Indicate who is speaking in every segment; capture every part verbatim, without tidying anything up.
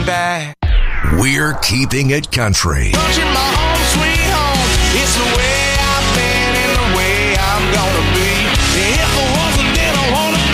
Speaker 1: back.
Speaker 2: We're keeping it country.
Speaker 1: Touching my home, sweet home. It's the way I've been and the way I'm gonna be. If I wasn't, then I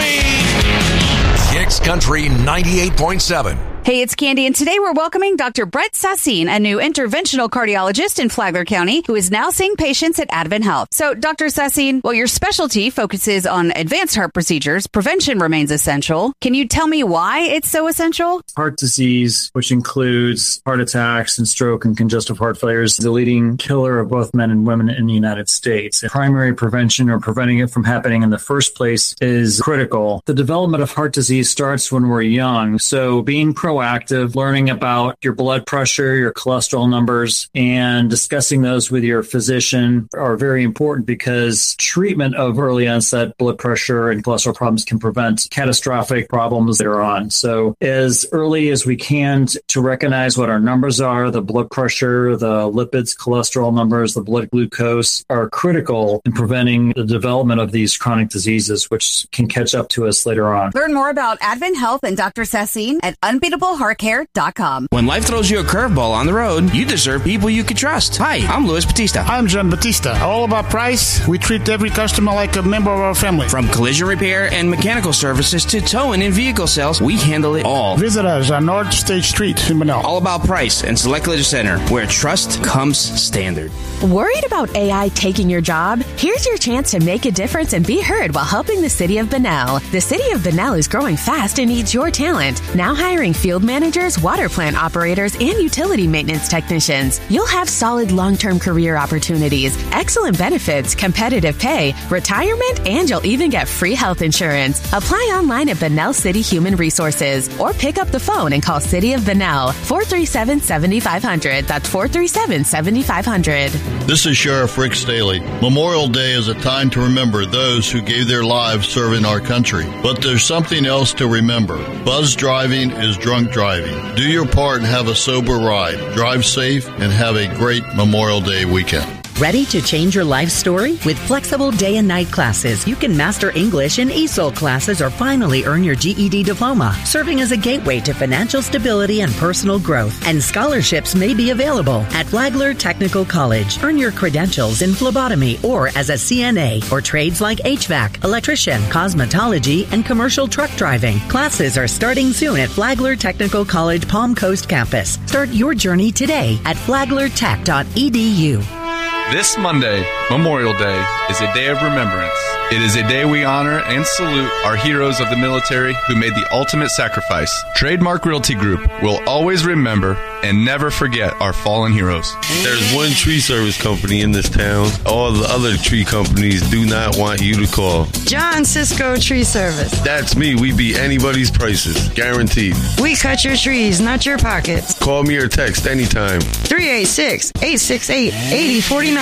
Speaker 1: wanna be.
Speaker 2: Kicks Country ninety-eight point seven.
Speaker 3: Hey, it's Candy, and today we're welcoming Doctor Brett Sassine, a new interventional cardiologist in Flagler County, who is now seeing patients at Advent Health. So, Doctor Sassine, while your specialty focuses on advanced heart procedures, prevention remains essential. Can you tell me why it's so essential?
Speaker 4: Heart disease, which includes heart attacks and stroke and congestive heart failure, is the leading killer of both men and women in the United States. Primary prevention, or preventing it from happening in the first place, is critical. The development of heart disease starts when we're young, so being proactive Proactive, learning about your blood pressure, your cholesterol numbers, and discussing those with your physician are very important, because treatment of early onset blood pressure and cholesterol problems can prevent catastrophic problems later on. So as early as we can to recognize what our numbers are, the blood pressure, the lipids, cholesterol numbers, the blood glucose are critical in preventing the development of these chronic diseases, which can catch up to us later on.
Speaker 3: Learn more about Advent Health and Doctor Sassine at unbeatable heart care dot com.
Speaker 5: When life throws you a curveball on the road, you deserve people you can trust. Hi, I'm Luis Batista.
Speaker 6: I'm John Batista. All about price. We treat every customer like a member of our family.
Speaker 5: From collision repair and mechanical services to towing and vehicle sales, we handle it all.
Speaker 6: Visit us on North State Street in Manila.
Speaker 5: All about price and Select Collision Center, where trust comes standard.
Speaker 7: Worried about A I taking your job? Here's your chance to make a difference and be heard while helping the city of Bunnell. The city of Bunnell is growing fast and needs your talent. Now hiring field managers, water plant operators, and utility maintenance technicians. You'll have solid long-term career opportunities, excellent benefits, competitive pay, retirement, and you'll even get free health insurance. Apply online at Bunnell City Human Resources or pick up the phone and call City of Bunnell four three seven, seven five zero zero. That's four three seven, seven five zero zero.
Speaker 8: This is Sheriff Rick Staley. Memorial Day is a time to remember those who gave their lives serving our country. But there's something else to remember. Buzz driving is drunk driving. Do your part and have a sober ride. Drive safe and have a great Memorial Day weekend.
Speaker 9: Ready to change your life story? With flexible day and night classes, you can master English in E S O L classes or finally earn your G E D diploma, serving as a gateway to financial stability and personal growth. And scholarships may be available at Flagler Technical College. Earn your credentials in phlebotomy or as a C N A, or trades like H V A C, electrician, cosmetology, and commercial truck driving. Classes are starting soon at Flagler Technical College Palm Coast campus. Start your journey today at flagler tech dot e d u.
Speaker 10: This Monday, Memorial Day, is a day of remembrance. It is a day we honor and salute our heroes of the military who made the ultimate sacrifice. Trademark Realty Group will always remember and never forget our fallen heroes.
Speaker 11: There's one tree service company in this town. All the other tree companies do not want you to call.
Speaker 12: John Cisco Tree Service.
Speaker 11: That's me. We beat anybody's prices. Guaranteed.
Speaker 12: We cut your trees, not your pockets.
Speaker 11: Call me or text anytime.
Speaker 12: three eight six, eight six eight, eight zero four nine.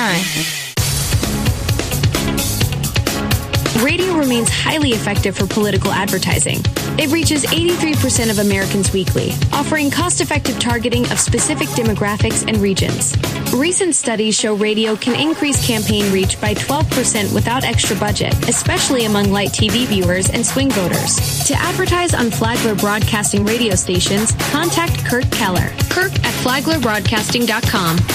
Speaker 13: Radio remains highly effective for political advertising. It reaches eighty-three percent of Americans weekly, offering cost-effective targeting of specific demographics and regions. Recent studies show radio can increase campaign reach by twelve percent without extra budget, especially among light T V viewers and swing voters. To advertise on Flagler Broadcasting radio stations, contact Kirk Keller. Kirk at flagler broadcasting dot com.